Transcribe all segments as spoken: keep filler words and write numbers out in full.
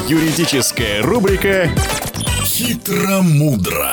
Юридическая рубрика «Хитро-мудро».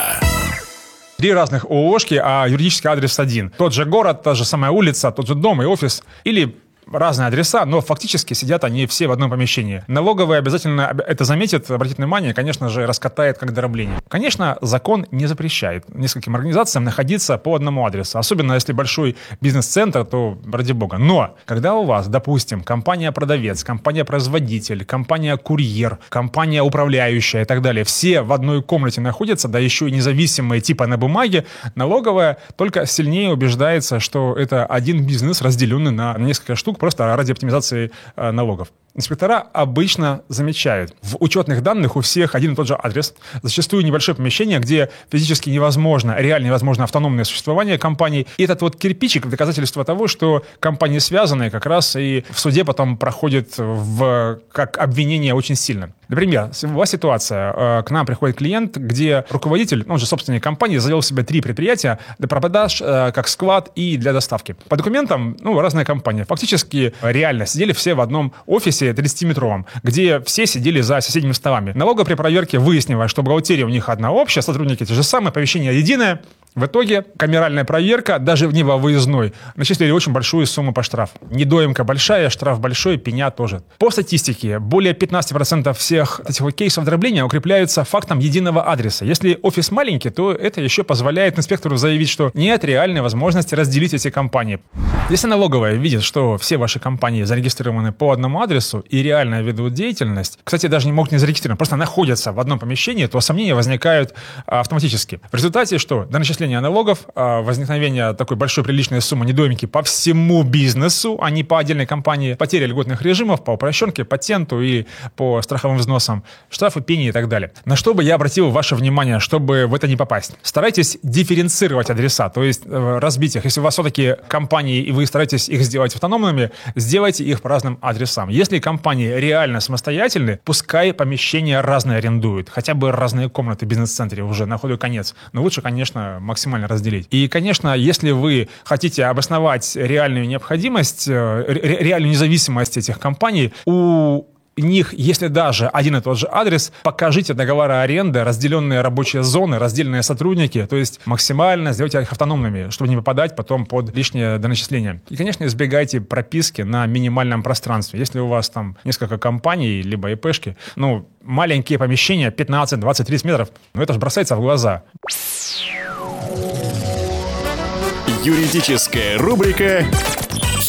Три разных ООшки, а юридический адрес один. Тот же город, та же самая улица, тот же дом и офис. Или разные адреса, но фактически сидят они все в одном помещении. Налоговая обязательно это заметит, обратит внимание, конечно же, раскатает как дробление. Конечно, закон не запрещает нескольким организациям находиться по одному адресу. Особенно если большой бизнес-центр, то ради бога. Но когда у вас, допустим, компания-продавец, компания-производитель, компания-курьер, компания-управляющая и так далее, все в одной комнате находятся, да еще и независимые типа на бумаге, налоговая только сильнее убеждается, что это один бизнес, разделенный на несколько штук, просто ради оптимизации э, налогов. Инспектора обычно замечают, в учетных данных у всех один и тот же адрес, зачастую небольшое помещение, где физически невозможно, реально невозможно автономное существование компании. И этот вот кирпичик — доказательство того, что компании связаны, как раз и в суде потом проходит в, как обвинение очень сильно. Например, была ситуация, к нам приходит клиент, где руководитель, он же собственник компании, завел себе три предприятия для продаж, как склад и для доставки. По документам, ну, разная компания. Фактически реально сидели все в одном офисе тридцатиметровом, где все сидели за соседними столами. Налоговая при проверке выяснила, что бухгалтерия у них одна общая, сотрудники те же самые, помещение единое. В итоге камеральная проверка, даже не во выездной, начислили очень большую сумму по штрафу. Недоимка большая, штраф большой, пеня тоже. По статистике, более пятнадцать процентов всех этих вот кейсов дробления укрепляются фактом единого адреса. Если офис маленький, то это еще позволяет инспектору заявить, что нет реальной возможности разделить эти компании. Если налоговая видит, что все ваши компании зарегистрированы по одному адресу и реально ведут деятельность, кстати, даже не могут не зарегистрированы, просто находятся в одном помещении, то сомнения возникают автоматически. В результате что? До начисления налогов, возникновение такой большой приличной суммы недоимки по всему бизнесу, а не по отдельной компании, потеря льготных режимов по упрощенке, патенту и по страховым взносам, штрафы, пени и так далее. На что бы я обратил ваше внимание, чтобы в это не попасть? Старайтесь дифференцировать адреса, то есть разбить их. Если у вас все-таки компании и вы стараетесь их сделать автономными, сделайте их по разным адресам. Если компании реально самостоятельны, пускай помещения разные арендуют, хотя бы разные комнаты в бизнес-центре уже на ходу конец. Но лучше, конечно, максимально разделить. И, конечно, если вы хотите обосновать реальную необходимость, ре- реальную независимость этих компаний, у них, если даже один и тот же адрес, покажите договора аренды, разделенные рабочие зоны, раздельные сотрудники, то есть максимально сделайте их автономными, чтобы не попадать потом под лишнее доначисление. И, конечно, избегайте прописки на минимальном пространстве. Если у вас там несколько компаний, либо ИПшки, ну, маленькие помещения, пятнадцать, двадцать, тридцать метров, ну, это же бросается в глаза. Юридическая рубрика